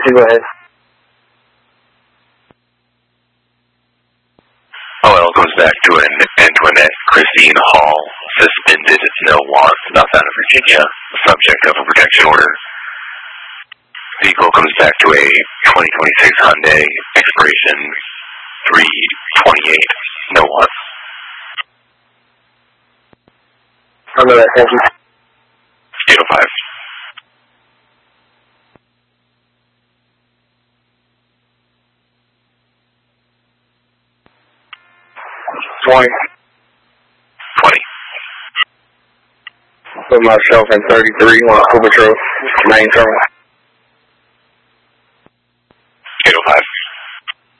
Tracy, go ahead. OL goes back to an Antoinette Christine Hall, suspended, no want, south out of Virginia, subject of a protection order. Vehicle comes back to a 2026 Hyundai, expiration 3/28, no want. I'll go that, thank you. 805. Twenty. Put myself in 33 on Cooper Patrol, main terminal.